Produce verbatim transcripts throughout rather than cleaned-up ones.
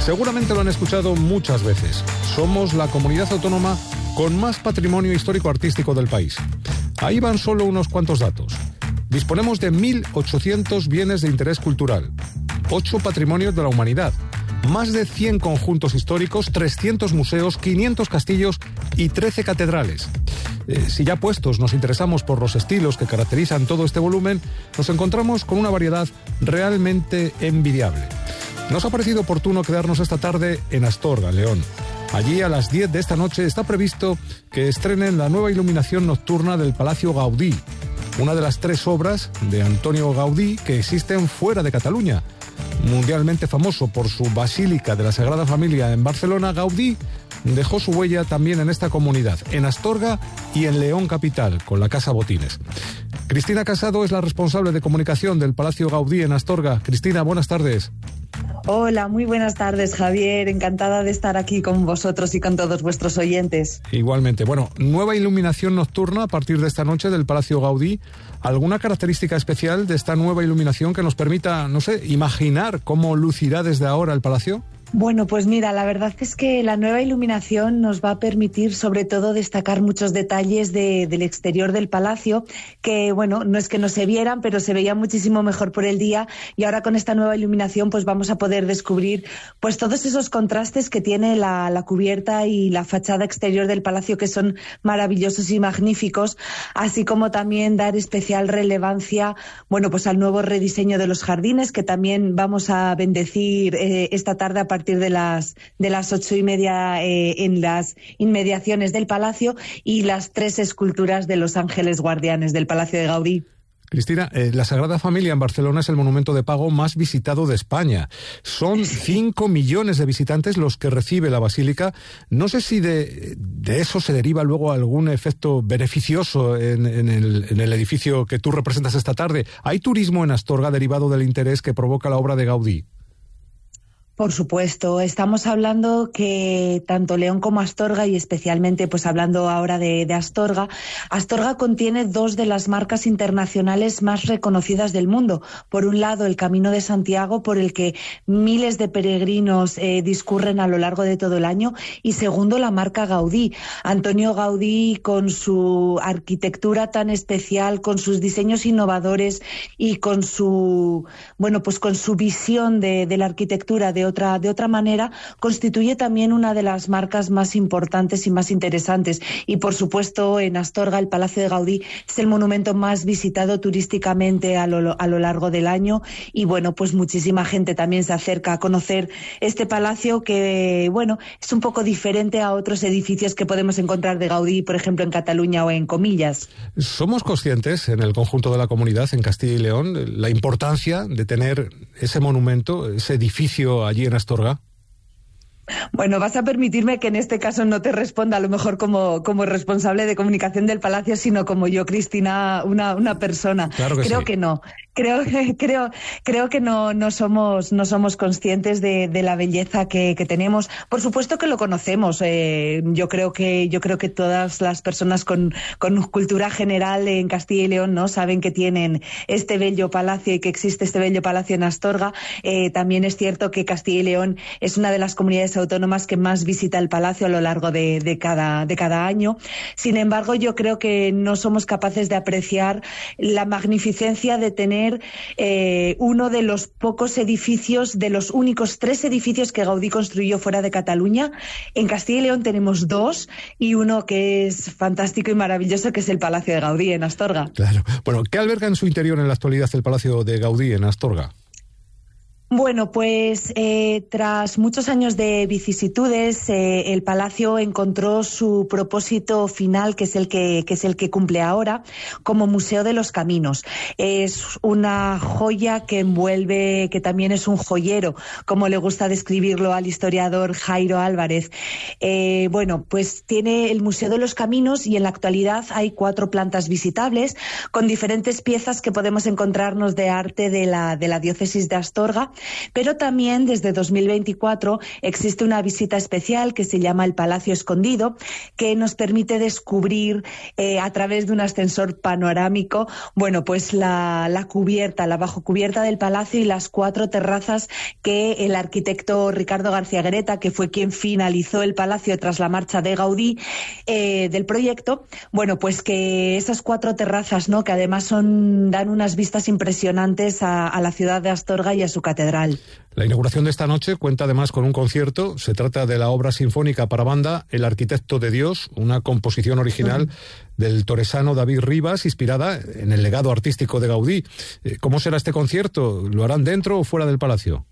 Seguramente lo han escuchado muchas veces. Somos la comunidad autónoma con más patrimonio histórico-artístico del país. Ahí van solo unos cuantos datos. Disponemos de mil ochocientos bienes de interés cultural, ocho patrimonios de la humanidad, más de cien conjuntos históricos, trescientos museos, quinientos castillos y trece catedrales. Eh, si ya puestos nos interesamos por los estilos que caracterizan todo este volumen, nos encontramos con una variedad realmente envidiable. Nos ha parecido oportuno quedarnos esta tarde en Astorga, León. Allí a las diez de esta noche está previsto que estrenen la nueva iluminación nocturna del Palacio Gaudí, una de las tres obras de Antonio Gaudí que existen fuera de Cataluña. Mundialmente famoso por su Basílica de la Sagrada Familia en Barcelona, Gaudí dejó su huella también en esta comunidad, en Astorga y en León capital, con la Casa Botines. Cristina Casado es la responsable de comunicación del Palacio Gaudí en Astorga. Cristina, buenas tardes. Hola, muy buenas tardes, Javier. Encantada de estar aquí con vosotros y con todos vuestros oyentes. Igualmente. Bueno, nueva iluminación nocturna a partir de esta noche del Palacio Gaudí. ¿Alguna característica especial de esta nueva iluminación que nos permita, no sé, imaginar cómo lucirá desde ahora el Palacio? Bueno, pues mira, la verdad es que la nueva iluminación nos va a permitir sobre todo destacar muchos detalles de, del exterior del palacio, que bueno, no es que no se vieran, pero se veía muchísimo mejor por el día, y ahora con esta nueva iluminación pues vamos a poder descubrir pues todos esos contrastes que tiene la, la cubierta y la fachada exterior del palacio, que son maravillosos y magníficos, así como también dar especial relevancia, bueno, pues al nuevo rediseño de los jardines, que también vamos a bendecir eh, esta tarde a partir de las de las ocho y media eh, en las inmediaciones del palacio, y las tres esculturas de los ángeles guardianes del Palacio de Gaudí. Cristina, eh, la Sagrada Familia en Barcelona es el monumento de pago más visitado de España. Son cinco millones de visitantes los que recibe la Basílica. No sé si de, de eso se deriva luego algún efecto beneficioso en, en, el, en el edificio que tú representas esta tarde. ¿Hay turismo en Astorga derivado del interés que provoca la obra de Gaudí? Por supuesto, estamos hablando que tanto León como Astorga, y especialmente pues hablando ahora de, de Astorga, Astorga contiene dos de las marcas internacionales más reconocidas del mundo. Por un lado, el Camino de Santiago, por el que miles de peregrinos eh, discurren a lo largo de todo el año, y segundo, la marca Gaudí. Antonio Gaudí, con su arquitectura tan especial, con sus diseños innovadores y con su, bueno, pues con su visión de, de la arquitectura de otra de otra manera, constituye también una de las marcas más importantes y más interesantes. Y por supuesto, en Astorga el Palacio de Gaudí es el monumento más visitado turísticamente a lo, a lo largo del año, y bueno, pues muchísima gente también se acerca a conocer este palacio, que bueno, es un poco diferente a otros edificios que podemos encontrar de Gaudí, por ejemplo en Cataluña o en Comillas. ¿Somos conscientes en el conjunto de la comunidad en Castilla y León la importancia de tener ese monumento, ese edificio allí en Astorga? Bueno, vas a permitirme que en este caso no te responda a lo mejor como, como responsable de comunicación del Palacio, sino como yo, Cristina, una, una persona. Claro que creo sí. que no. Creo, creo, creo que no, no somos, no somos conscientes de, de la belleza que, que tenemos. Por supuesto que lo conocemos. Eh, yo creo que, yo creo que todas las personas con, con cultura general en Castilla y León, ¿no?, saben que tienen este bello palacio y que existe este bello palacio en Astorga. Eh, también es cierto que Castilla y León es una de las comunidades autónomas que más visita el palacio a lo largo de, de cada, de cada año. Sin embargo, yo creo que no somos capaces de apreciar la magnificencia de tener Eh, uno de los pocos edificios, de los únicos tres edificios que Gaudí construyó fuera de Cataluña. En Castilla y León tenemos dos, y uno que es fantástico y maravilloso, que es el Palacio de Gaudí en Astorga. Claro. Bueno, ¿qué alberga en su interior en la actualidad el Palacio de Gaudí en Astorga? Bueno, pues eh, tras muchos años de vicisitudes, eh, el Palacio encontró su propósito final, que es el que, que es el que cumple ahora, como Museo de los Caminos. Es una joya que envuelve, que también es un joyero, como le gusta describirlo al historiador Jairo Álvarez. Eh, bueno, pues tiene el Museo de los Caminos, y en la actualidad hay cuatro plantas visitables con diferentes piezas que podemos encontrarnos de arte de la, de la diócesis de Astorga. pero también desde dos mil veinticuatro existe una visita especial que se llama el Palacio Escondido, que nos permite descubrir eh, a través de un ascensor panorámico, bueno, pues la, la cubierta, la bajo cubierta del palacio y las cuatro terrazas que el arquitecto Ricardo García Greta, que fue quien finalizó el palacio tras la marcha de Gaudí eh, del proyecto, bueno, pues que esas cuatro terrazas, ¿no?, que además son dan unas vistas impresionantes a, a la ciudad de Astorga y a su catedral. La inauguración de esta noche cuenta además con un concierto. Se trata de la obra sinfónica para banda El Arquitecto de Dios, una composición original uh-huh. del toresano David Rivas, inspirada en el legado artístico de Gaudí. ¿Cómo será este concierto? ¿Lo harán dentro o fuera del palacio?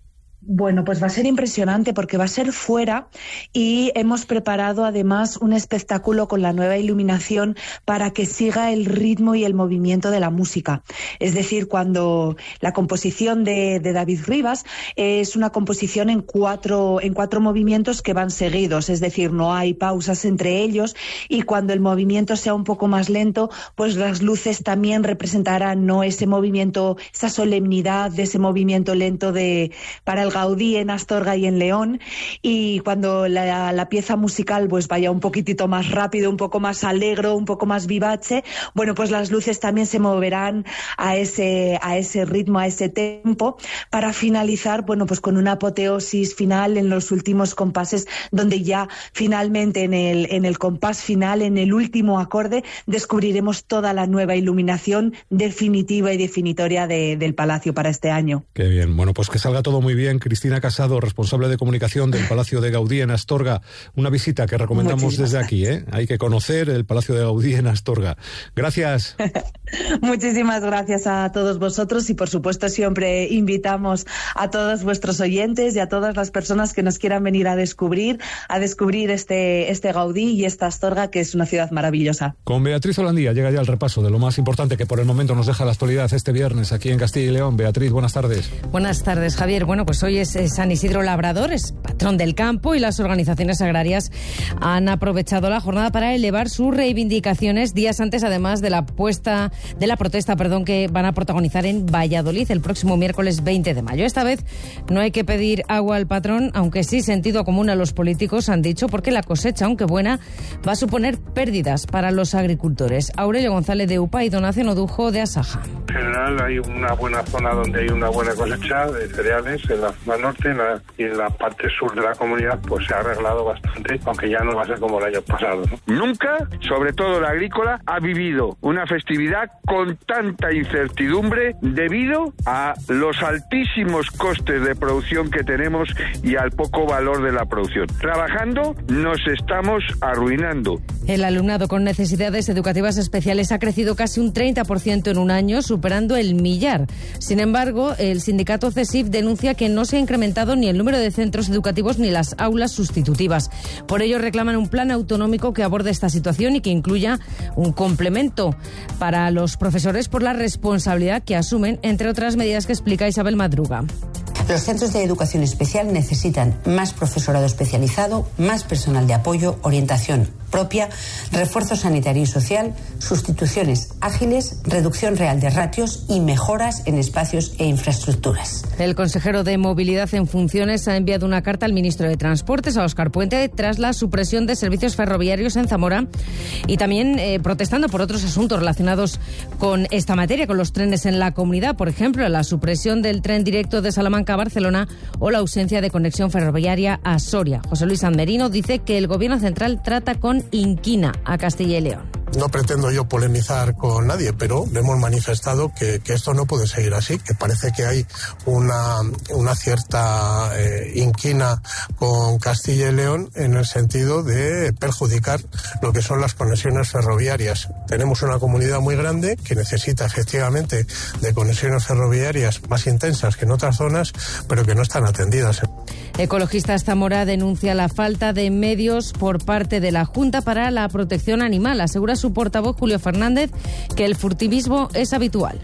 Bueno, pues va a ser impresionante porque va a ser fuera y hemos preparado además un espectáculo con la nueva iluminación para que siga el ritmo y el movimiento de la música. Es decir, cuando la composición de, de David Rivas es una composición en cuatro, en cuatro movimientos que van seguidos, es decir, no hay pausas entre ellos, y cuando el movimiento sea un poco más lento, pues las luces también representarán, ¿no?, ese movimiento, esa solemnidad de ese movimiento lento de para el Gaudí en Astorga y en León, y cuando la, la pieza musical pues vaya un poquitito más rápido, un poco más alegro, un poco más vivace, bueno, pues las luces también se moverán a ese, a ese ritmo, a ese tempo, para finalizar, bueno, pues con una apoteosis final en los últimos compases, donde ya finalmente en el, en el compás final, en el último acorde, descubriremos toda la nueva iluminación definitiva y definitoria de, del palacio para este año. Qué bien, bueno, pues que salga todo muy bien. Cristina Casado, responsable de comunicación del Palacio de Gaudí en Astorga. Una visita que recomendamos Muchísimas desde aquí, ¿eh? Hay que conocer el Palacio de Gaudí en Astorga. Gracias. Muchísimas gracias a todos vosotros y, por supuesto, siempre invitamos a todos vuestros oyentes y a todas las personas que nos quieran venir a descubrir, a descubrir este, este Gaudí y esta Astorga, que es una ciudad maravillosa. Con Beatriz Holandía llega ya el repaso de lo más importante que por el momento nos deja la actualidad este viernes aquí en Castilla y León. Beatriz, buenas tardes. Buenas tardes, Javier. Bueno, pues hoy es San Isidro Labrador, es patrón del campo, y las organizaciones agrarias han aprovechado la jornada para elevar sus reivindicaciones días antes, además de la puesta de la protesta, perdón, que van a protagonizar en Valladolid el próximo miércoles veinte de mayo. Esta vez no hay que pedir agua al patrón, aunque sí sentido común a los políticos, han dicho, porque la cosecha, aunque buena, va a suponer pérdidas para los agricultores. Aurelio González de UPA y Donación Odujo de Asaja. En general hay una buena zona donde hay una buena cosecha de cereales, en la zona norte en la, y en la parte sur de la comunidad pues se ha arreglado bastante, aunque ya no va a ser como el año pasado, ¿no? Nunca, sobre todo la agrícola, ha vivido una festividad con tanta incertidumbre debido a los altísimos costes de producción que tenemos y al poco valor de la producción. Trabajando nos estamos arruinando. El alumnado con necesidades educativas especiales ha crecido casi un treinta por ciento en un año, superando el millar. Sin embargo, el sindicato CESIF denuncia que no se ha incrementado ni el número de centros educativos ni las aulas sustitutivas. Por ello reclaman un plan autonómico que aborde esta situación y que incluya un complemento para los profesores por la responsabilidad que asumen, entre otras medidas que explica Isabel Madruga. Los centros de educación especial necesitan más profesorado especializado, más personal de apoyo, orientación propia, refuerzo sanitario y social, sustituciones ágiles, reducción real de ratios y mejoras en espacios e infraestructuras. El consejero de Movilidad en funciones ha enviado una carta al ministro de Transportes, a Óscar Puente, tras la supresión de servicios ferroviarios en Zamora y también eh, protestando por otros asuntos relacionados con esta materia, con los trenes en la comunidad, por ejemplo, la supresión del tren directo de Salamanca a Barcelona o la ausencia de conexión ferroviaria a Soria. José Luis Sanmerino dice que el Gobierno central trata con inquina a Castilla y León. No pretendo yo polemizar con nadie, pero hemos manifestado que, que esto no puede seguir así, que parece que hay una, una cierta eh, inquina con Castilla y León en el sentido de perjudicar lo que son las conexiones ferroviarias. Tenemos una comunidad muy grande que necesita efectivamente de conexiones ferroviarias más intensas que en otras zonas, pero que no están atendidas. Ecologistas Zamora denuncia la falta de medios por parte de la Junta para la Protección Animal. Asegura su portavoz Julio Fernández que el furtivismo es habitual.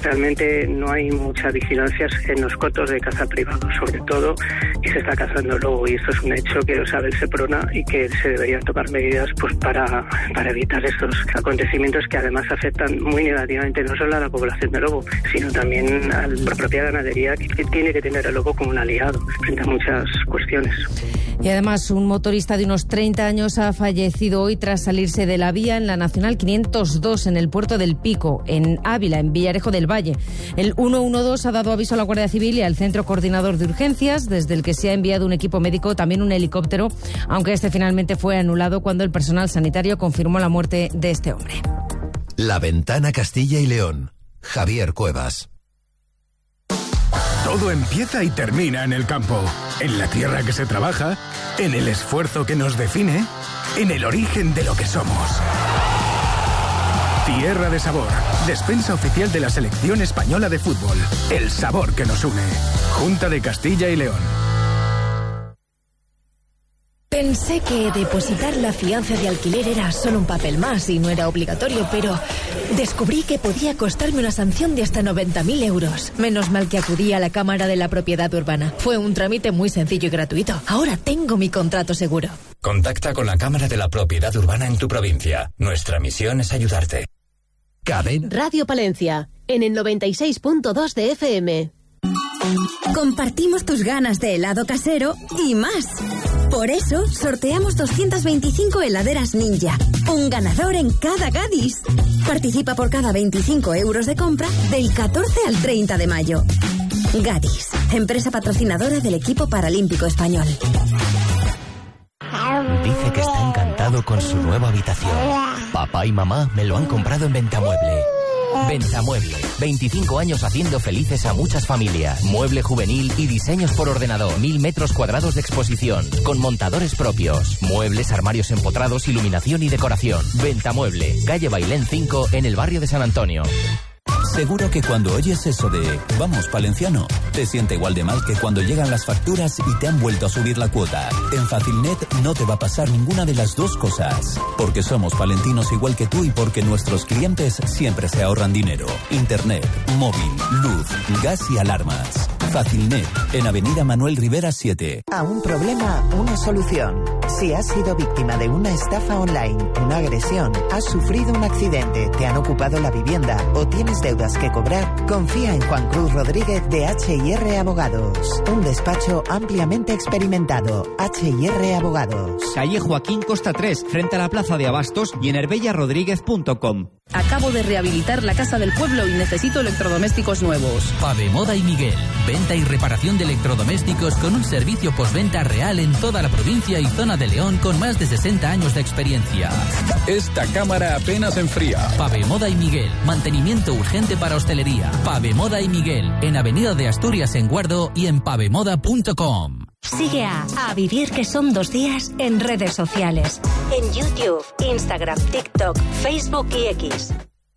Realmente no hay mucha vigilancia en los cotos de caza privado, sobre todo, y se está cazando lobo, y esto es un hecho que lo sabe el Seprona y que se deberían tomar medidas pues para, para evitar estos acontecimientos que además afectan muy negativamente no solo a la población de lobo, sino también a la propia ganadería, que, que tiene que tener al lobo como un aliado frente a muchas cuestiones. Y además un motorista de unos treinta años ha fallecido hoy tras salirse de la vía en la Nacional quinientos dos en el puerto del Pico, en Ávila, en Villarejo del Valle. El ciento doce ha dado aviso a la Guardia Civil y al Centro Coordinador de Urgencias, desde el que se ha enviado un equipo médico, también un helicóptero, aunque este finalmente fue anulado cuando el personal sanitario confirmó la muerte de este hombre. La Ventana Castilla y León. Javier Cuevas. Todo empieza y termina en el campo, en la tierra que se trabaja, en el esfuerzo que nos define, en el origen de lo que somos. Tierra de Sabor, despensa oficial de la Selección Española de Fútbol. El sabor que nos une. Junta de Castilla y León. Pensé que depositar la fianza de alquiler era solo un papel más y no era obligatorio, pero descubrí que podía costarme una sanción de hasta noventa mil euros. Menos mal que acudí a la Cámara de la Propiedad Urbana. Fue un trámite muy sencillo y gratuito. Ahora tengo mi contrato seguro. Contacta con la Cámara de la Propiedad Urbana en tu provincia. Nuestra misión es ayudarte. Caden. Radio Palencia, en el noventa y seis punto dos de F M. Compartimos tus ganas de helado casero y más. Por eso sorteamos doscientas veinticinco heladeras Ninja, un ganador en cada Gadis. Participa por cada veinticinco euros de compra del catorce al treinta de mayo. Gadis, empresa patrocinadora del equipo paralímpico español. Dice que está encantado con su nueva habitación. Papá y mamá me lo han comprado en Ventamueble. Ventamueble, veinticinco años haciendo felices a muchas familias. Mueble juvenil y diseños por ordenador. Mil metros cuadrados de exposición, con montadores propios. Muebles, armarios empotrados, iluminación y decoración. Ventamueble, calle Bailén cinco, en el barrio de San Antonio. Seguro que cuando oyes eso de «vamos, Palenciano», te siente igual de mal que cuando llegan las facturas y te han vuelto a subir la cuota. En Facilnet no te va a pasar ninguna de las dos cosas. Porque somos palentinos igual que tú y porque nuestros clientes siempre se ahorran dinero. Internet, móvil, luz, gas y alarmas. Facilnet, en Avenida Manuel Rivera siete. A un problema, una solución. Si has sido víctima de una estafa online, una agresión, has sufrido un accidente, te han ocupado la vivienda o tienes deudas que cobrar, confía en Juan Cruz Rodríguez de H y R Abogados. Un despacho ampliamente experimentado. H y R Abogados. Calle Joaquín Costa tres, frente a la Plaza de Abastos y en herbella rodríguez punto com. Acabo de rehabilitar la casa del pueblo y necesito electrodomésticos nuevos. Pavemoda y Miguel. Venta y reparación de electrodomésticos con un servicio postventa real en toda la provincia y zona de León con más de sesenta años de experiencia. Esta cámara apenas enfría. Pavemoda y Miguel. Mantenimiento urgente para hostelería. Pavemoda y Miguel. En Avenida de Asturias en Guardo y en pavemoda punto com. Sigue a A Vivir que son dos días en redes sociales. En YouTube, Instagram, TikTok, Facebook y X.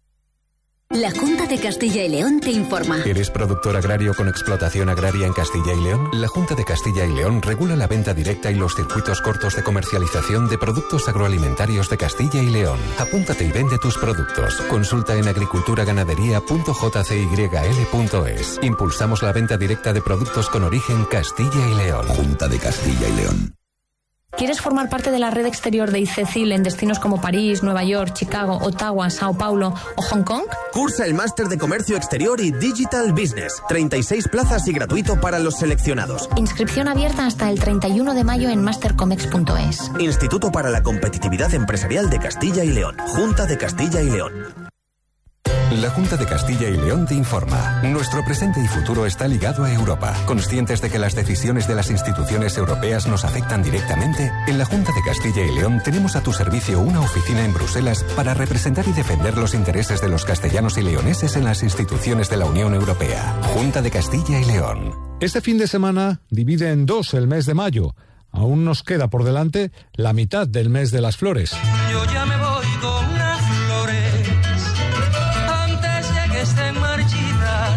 La Junta de Castilla y León te informa. ¿Eres productor agrario con explotación agraria en Castilla y León? La Junta de Castilla y León regula la venta directa y los circuitos cortos de comercialización de productos agroalimentarios de Castilla y León. Apúntate y vende tus productos. Consulta en agriculturaganadería punto j c y l punto es. Impulsamos la venta directa de productos con origen Castilla y León. Junta de Castilla y León. ¿Quieres formar parte de la red exterior de ICECIL en destinos como París, Nueva York, Chicago, Ottawa, Sao Paulo o Hong Kong? Cursa el máster de Comercio Exterior y Digital Business. treinta y seis plazas y gratuito para los seleccionados. Inscripción abierta hasta el treinta y uno de mayo en mastercomex punto es. Instituto para la Competitividad Empresarial de Castilla y León. Junta de Castilla y León. La Junta de Castilla y León te informa. Nuestro presente y futuro está ligado a Europa. Conscientes de que las decisiones de las instituciones europeas nos afectan directamente, en la Junta de Castilla y León tenemos a tu servicio una oficina en Bruselas para representar y defender los intereses de los castellanos y leoneses en las instituciones de la Unión Europea. Junta de Castilla y León. Este fin de semana divide en dos el mes de mayo. Aún nos queda por delante la mitad del mes de las flores. Yo ya me voy con las flores antes de que estén marchitas.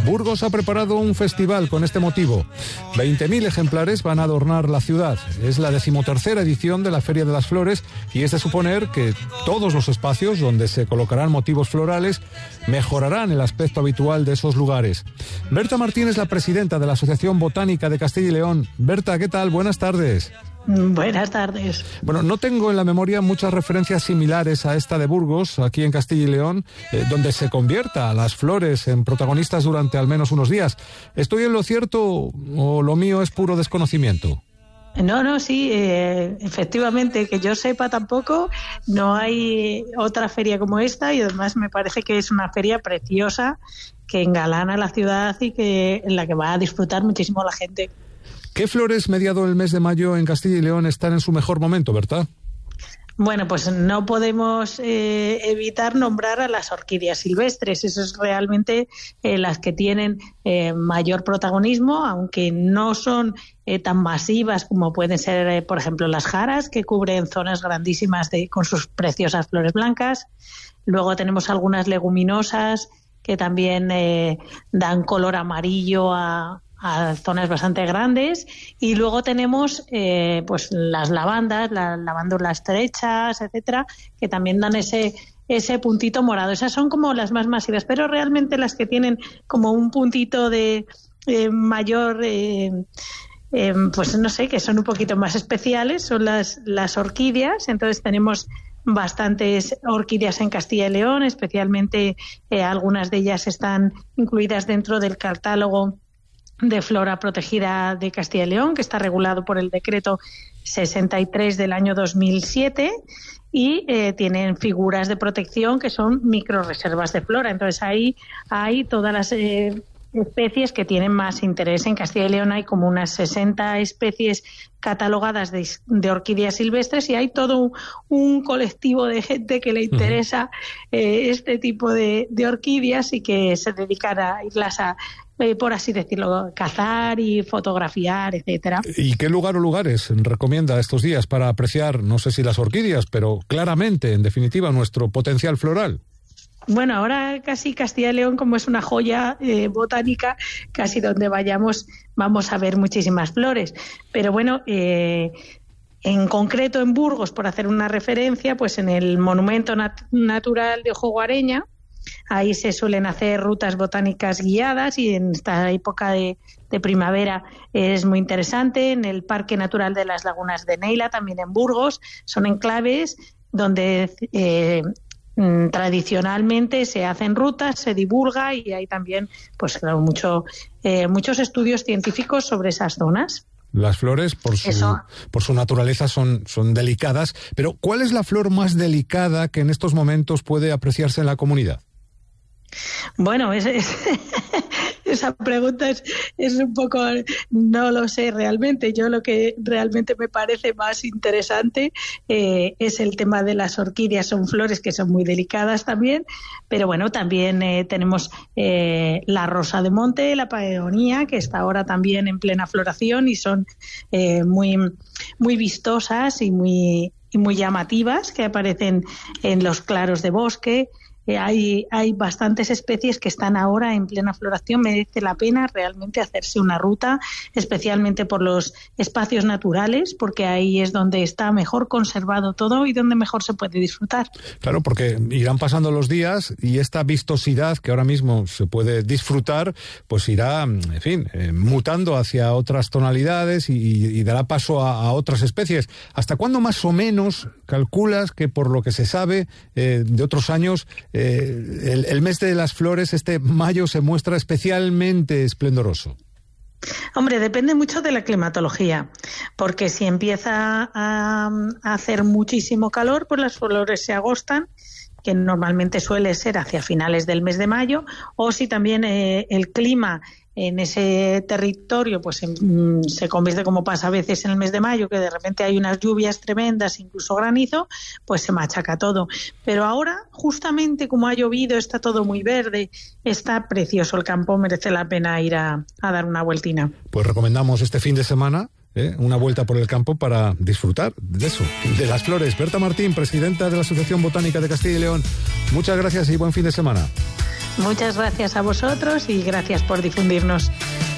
Burgos ha preparado un festival con este motivo. veinte mil ejemplares van a adornar la ciudad. Es la decimotercera edición de la Feria de las Flores y es de suponer que todos los espacios donde se colocarán motivos florales mejorarán el aspecto habitual de esos lugares. Berta Martín es la presidenta de la Asociación Botánica de Castilla y León. Berta, ¿qué tal? Buenas tardes. Buenas tardes. Bueno, no tengo en la memoria muchas referencias similares a esta de Burgos, aquí en Castilla y León, eh, donde se convierta a las flores en protagonistas durante al menos unos días. ¿Estoy en lo cierto o lo mío es puro desconocimiento? No, no, sí, eh, efectivamente, que yo sepa tampoco, no hay otra feria como esta y además me parece que es una feria preciosa que engalana la ciudad y que en la que va a disfrutar muchísimo la gente. ¿Qué flores mediado el mes de mayo en Castilla y León están en su mejor momento, Berta? Bueno, pues no podemos eh, evitar nombrar a las orquídeas silvestres. Eso es realmente eh, las que tienen eh, mayor protagonismo, aunque no son eh, tan masivas como pueden ser, eh, por ejemplo, las jaras, que cubren zonas grandísimas de, con sus preciosas flores blancas. Luego tenemos algunas leguminosas que también eh, dan color amarillo a a zonas bastante grandes, y luego tenemos eh, pues las lavandas, las lavándulas estrechas, etcétera, que también dan ese ese puntito morado. Esas son como las más masivas, pero realmente las que tienen como un puntito de eh, mayor eh, eh, pues no sé, que son un poquito más especiales, son las las orquídeas. Entonces tenemos bastantes orquídeas en Castilla y León, especialmente eh, algunas de ellas están incluidas dentro del catálogo de flora protegida de Castilla y León, que está regulado por el decreto sesenta y tres del año dos mil siete, y eh, tienen figuras de protección que son microreservas de flora. Entonces ahí hay todas las eh, especies que tienen más interés. En Castilla y León hay como unas sesenta especies catalogadas de, de orquídeas silvestres y hay todo un, un colectivo de gente que le interesa eh, este tipo de, de orquídeas y que se dedican a irlas a Eh, por así decirlo, cazar y fotografiar, etcétera. ¿Y qué lugar o lugares recomienda estos días para apreciar, no sé si las orquídeas, pero claramente, en definitiva, nuestro potencial floral? Bueno, ahora casi Castilla y León, como es una joya eh, botánica, casi donde vayamos vamos a ver muchísimas flores. Pero bueno, eh, en concreto en Burgos, por hacer una referencia, pues en el Monumento Nat- Natural de Ojo Guareña, ahí se suelen hacer rutas botánicas guiadas y en esta época de, de primavera es muy interesante. En el Parque Natural de las Lagunas de Neila, también en Burgos, son enclaves donde eh, tradicionalmente se hacen rutas, se divulga y hay también, pues claro, mucho, eh, muchos estudios científicos sobre esas zonas. Las flores, por su, por su naturaleza, son, son delicadas, pero ¿cuál es la flor más delicada que en estos momentos puede apreciarse en la comunidad? Bueno, es, es, esa pregunta es, es un poco, no lo sé realmente. Yo lo que realmente me parece más interesante eh, es el tema de las orquídeas. Son flores que son muy delicadas también, pero bueno, también eh, tenemos eh, la rosa de monte, la peonía, que está ahora también en plena floración y son eh, muy, muy vistosas y muy, y muy llamativas, que aparecen en los claros de bosque. Eh, hay, hay bastantes especies que están ahora en plena floración. Merece la pena realmente hacerse una ruta, especialmente por los espacios naturales, porque ahí es donde está mejor conservado todo y donde mejor se puede disfrutar. Claro, porque irán pasando los días y esta vistosidad que ahora mismo se puede disfrutar, pues irá, en fin, eh, mutando hacia otras tonalidades y, y dará paso a, a otras especies. ¿Hasta cuándo más o menos calculas que, por lo que se sabe eh, de otros años, Eh, el, el mes de las flores, este mayo, se muestra especialmente esplendoroso? Hombre, depende mucho de la climatología, porque si empieza a, a hacer muchísimo calor, pues las flores se agostan, que normalmente suele ser hacia finales del mes de mayo, o si también eh, el clima en ese territorio pues en, se convierte, como pasa a veces en el mes de mayo, que de repente hay unas lluvias tremendas, incluso granizo, pues se machaca todo. Pero ahora, justamente como ha llovido, está todo muy verde, está precioso el campo, merece la pena ir a, a dar una vueltina. Pues recomendamos este fin de semana ¿eh? una vuelta por el campo para disfrutar de eso, de las flores. Berta Martín, presidenta de la Asociación Botánica de Castilla y León, muchas gracias y buen fin de semana. Muchas gracias a vosotros y gracias por difundirnos.